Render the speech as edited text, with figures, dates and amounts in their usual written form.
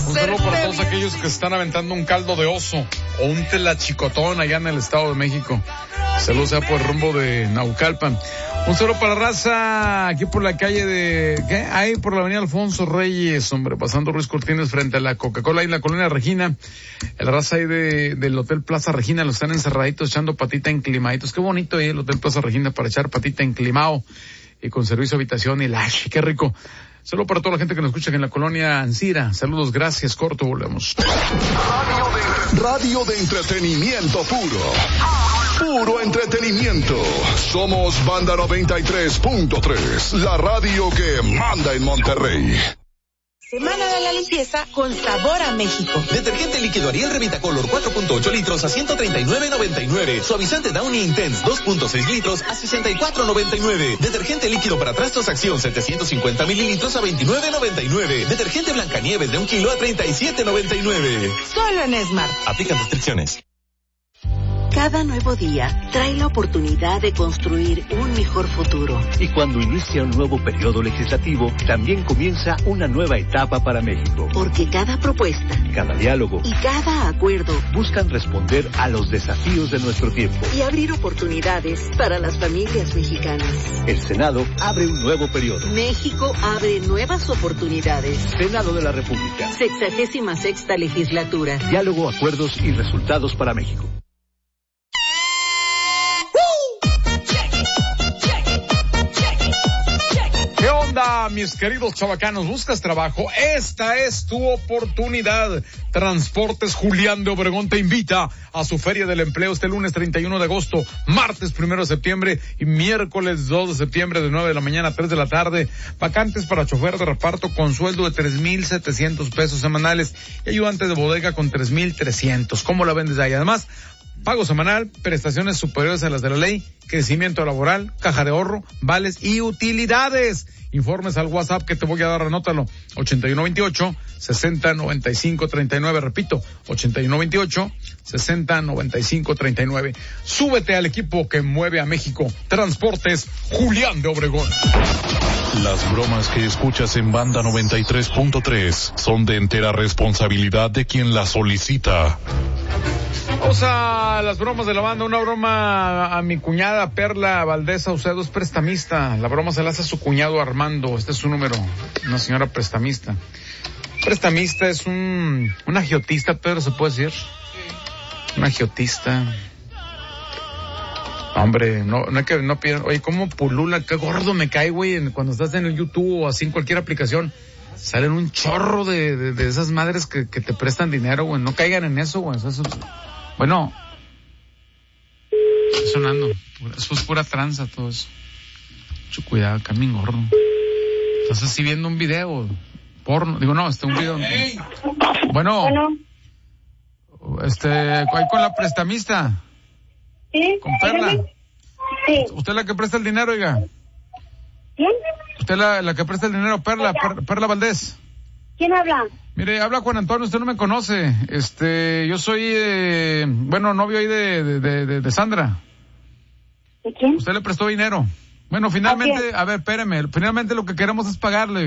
Un saludo para todos aquellos que están aventando un caldo de oso o un telachicotón allá en el Estado de México. Saludos sea por el rumbo de Naucalpan. Un saludo para la raza aquí por la calle de... ¿qué? Ahí por la avenida Alfonso Reyes, hombre, pasando Ruiz Cortines frente a la Coca-Cola ahí en la colonia Regina. La raza ahí del Hotel Plaza Regina, los están encerraditos echando patita enclimaditos. Qué bonito ahí el Hotel Plaza Regina para echar patita enclimado y con servicio de habitación y lash, qué rico. Saludos para toda la gente que nos escucha en la colonia Ancira. Saludos, gracias, corto, volvemos. Radio de entretenimiento puro. Puro entretenimiento. Somos Banda 93.3, la radio que manda en Monterrey. Semana de la limpieza con sabor a México. Detergente líquido Ariel Revitacolor 4.8 litros a $139.99. Suavizante Downy Intense 2.6 litros a $64.99. Detergente líquido para trastos Acción 750 mililitros a $29.99. Detergente Blancanieves de 1 kilo a $37.99. Solo en Smart. Aplican restricciones. Cada nuevo día trae la oportunidad de construir un mejor futuro. Y cuando inicia un nuevo periodo legislativo, también comienza una nueva etapa para México. Porque cada propuesta, cada diálogo y cada acuerdo buscan responder a los desafíos de nuestro tiempo y abrir oportunidades para las familias mexicanas. El Senado abre un nuevo periodo. México abre nuevas oportunidades. Senado de la República. 66ª legislatura. Diálogo, acuerdos y resultados para México. ¿Qué onda, mis queridos chavacanos? ¿Buscas trabajo? Esta es tu oportunidad. Transportes Julián de Obregón te invita a su Feria del Empleo este lunes 31 de agosto, martes 1 de septiembre y miércoles 2 de septiembre de 9 de la mañana a 3 de la tarde. Vacantes para chofer de reparto con sueldo de 3,700 pesos semanales y ayudante de bodega con 3,300. ¿Cómo la vendes ahí? Además, pago semanal, prestaciones superiores a las de la ley, crecimiento laboral, caja de ahorro, vales y utilidades. Informes al WhatsApp que te voy a dar, anótalo, 8128-609539, repito, 8128-609539. Súbete al equipo que mueve a México. Transportes Julián de Obregón. Las bromas que escuchas en Banda 93.3 son de entera responsabilidad de quien las solicita. Vamos a las bromas de la banda. Una broma a mi cuñada Perla Valdés Saucedo, es prestamista. La broma se la hace a su cuñado Armando. Este es su número. Una señora prestamista. Prestamista es un agiotista, Pedro, ¿se puede decir? Un agiotista. Hombre, no hay que, no pidan. Oye, ¿cómo pulula? Qué gordo me cae, güey, cuando estás en el YouTube o así en cualquier aplicación. Salen un chorro de esas madres que te prestan dinero, güey. No caigan en eso, güey. Eso, bueno. Está sonando. Eso es pura tranza, todo eso. Mucho cuidado, Carmen gordo. Estás así viendo un video porno. Digo, no, un video. Bueno. Ahí con la prestamista. Sí. Con Perla. Sí. ¿Usted es la que presta el dinero, oiga? ¿Quién? Usted la que presta el dinero, Perla Valdés. ¿Quién habla? Mire, habla Juan Antonio, usted no me conoce. Yo soy, novio ahí de Sandra. ¿De quién? Usted le prestó dinero. Bueno, finalmente, a ver, espéreme, finalmente lo que queremos es pagarle.